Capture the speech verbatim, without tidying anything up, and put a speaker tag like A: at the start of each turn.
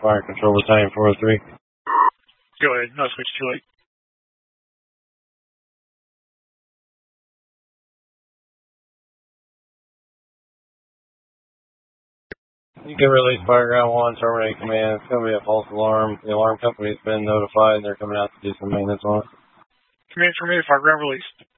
A: Fire Control Battalion four oh three.
B: Go ahead. No, switch too late.
A: You can release Fireground one, terminate command. It's going to be a false alarm. The alarm company's been notified and they're coming out to do some maintenance on it.
B: Command terminated, Fireground released.